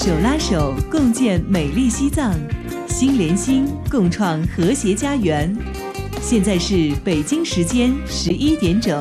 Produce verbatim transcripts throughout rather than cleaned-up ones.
手拉手共建美丽西藏，心连心共创和谐家园。现在是北京时间十一点整。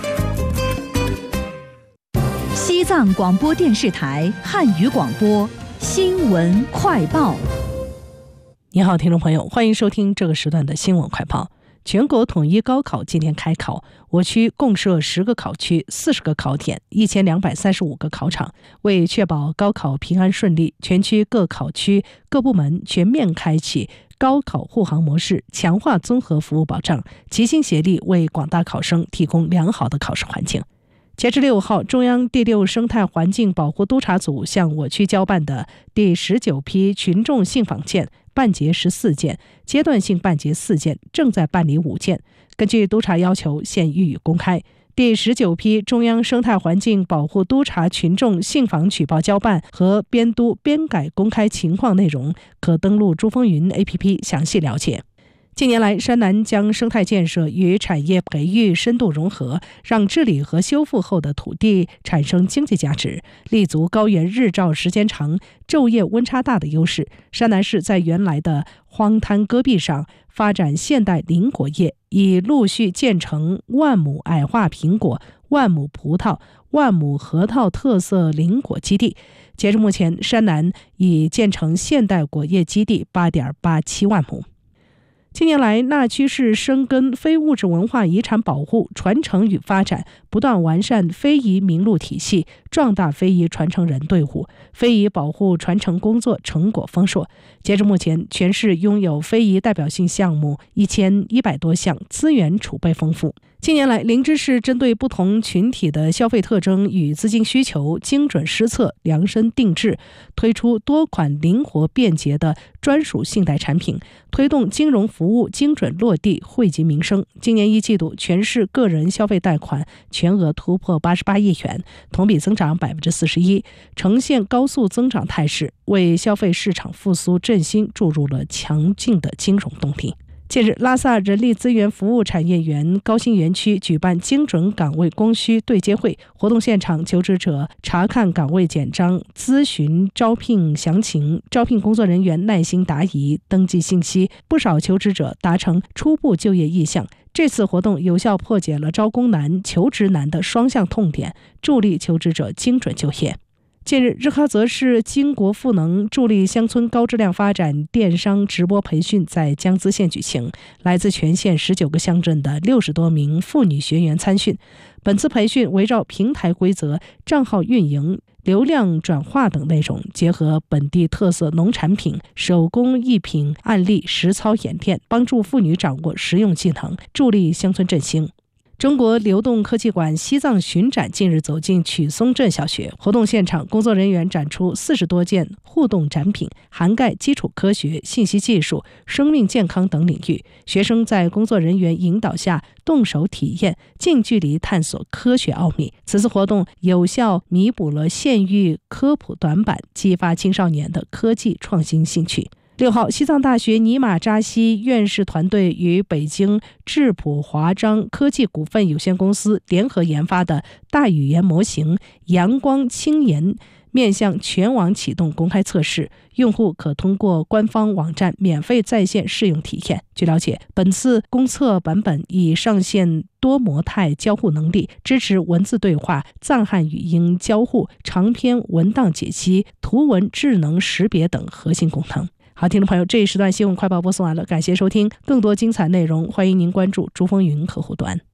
西藏广播电视台汉语广播新闻快报。 你好，听众朋友，欢迎收听这个时段的新闻快报。全国统一高考今天开考，我区共设十个考区、四十个考点、一千两百三十五个考场。为确保高考平安顺利，全区各考区各部门全面开启高考护航模式，强化综合服务保障，齐心协力为广大考生提供良好的考试环境。截至六号，中央第六生态环境保护督察组向我区交办的第十九批群众信访件办结十四件，阶段性办结四件，正在办理五件。根据督察要求，现予以公开。第十九批中央生态环境保护督察群众信访举报交办和编督编改公开情况内容，可登录珠风云 A P P 详细了解。近年来，山南将生态建设与产业培育深度融合，让治理和修复后的土地产生经济价值，立足高原日照时间长、昼夜温差大的优势。山南市在原来的荒滩戈壁上发展现代林果业，已陆续建成万亩矮化苹果、万亩葡萄、万亩核桃特色林果基地。截至目前，山南已建成现代果业基地 八点八七万亩。近年来，那曲市深耕非物质文化遗产保护、传承与发展，不断完善非遗名录体系，壮大非遗传承人队伍，非遗保护传承工作成果丰硕。截至目前，全市拥有非遗代表性项目一千一百多项，资源储备丰富。近年来，林芝市针对不同群体的消费特征与资金需求，精准施策、量身定制，推出多款灵活便捷的专属信贷产品，推动金融服务精准落地，惠及民生。今年一季度，全市个人消费贷款全额突破八十八亿元，同比增长百分之四十一，呈现高速增长态势，为消费市场复苏振兴注入了强劲的金融动力。近日，拉萨人力资源服务产业园高新园区举办精准岗位供需对接会，活动现场，求职者查看岗位简章，咨询招聘详情，招聘工作人员耐心答疑，登记信息，不少求职者达成初步就业意向。这次活动有效破解了招工难、求职难的双向痛点，助力求职者精准就业。近日，日喀则市金国赋能助力乡村高质量发展电商直播培训在江孜县举行，来自全县十九个乡镇的六十多名妇女学员参训。本次培训围绕平台规则、账号运营、流量转化等内容，结合本地特色农产品、手工艺品案例实操演练，帮助妇女掌握实用技能，助力乡村振兴。中国流动科技馆西藏巡展近日走进曲松镇小学，活动现场，工作人员展出四十多件互动展品，涵盖基础科学、信息技术、生命健康等领域。学生在工作人员引导下动手体验，近距离探索科学奥秘。此次活动有效弥补了县域科普短板，激发青少年的科技创新兴趣。六号，西藏大学尼玛扎西院士团队与北京智普华章科技股份有限公司联合研发的大语言模型阳光青岩面向全网启动公开测试，用户可通过官方网站免费在线试用体验。据了解，本次公测版本已上线多模态交互能力，支持文字对话、藏汉语音交互、长篇文档解析、图文智能识别等核心功能。好，听众朋友，这一时段新闻快报播送完了，感谢收听，更多精彩内容欢迎您关注珠风云客户端。